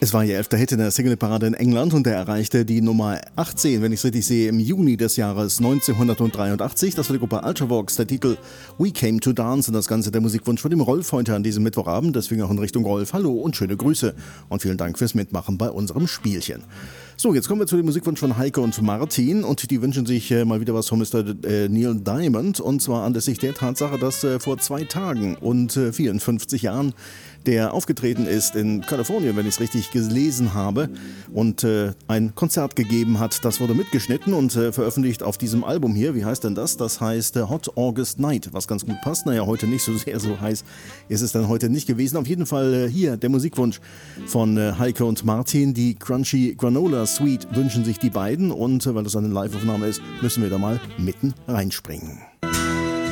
Es war ihr 11. Hit in der Singleparade in England und er erreichte die Nummer 18, wenn ich es richtig sehe, im Juni des Jahres 1983. Das war die Gruppe Ultravox, der Titel We Came to Dance und das Ganze der Musikwunsch von dem Rolf heute an diesem Mittwochabend. Deswegen auch in Richtung Rolf. Hallo und schöne Grüße und vielen Dank fürs Mitmachen bei unserem Spielchen. So, jetzt kommen wir zu dem Musikwunsch von Heike und Martin und die wünschen sich mal wieder was von Mr. Neil Diamond und zwar anlässlich der Tatsache, dass vor 2 Tagen und 54 Jahren der aufgetreten ist in Kalifornien, wenn ich es richtig gelesen habe, und ein Konzert gegeben hat. Das wurde mitgeschnitten und veröffentlicht auf diesem Album hier. Wie heißt denn das? Das heißt Hot August Night, was ganz gut passt. Naja, heute nicht so sehr, so heiß ist es dann heute nicht gewesen. Auf jeden Fall hier der Musikwunsch von Heike und Martin. Die Crunchy Granola Suite wünschen sich die beiden und weil das eine Live-Aufnahme ist, müssen wir da mal mitten reinspringen.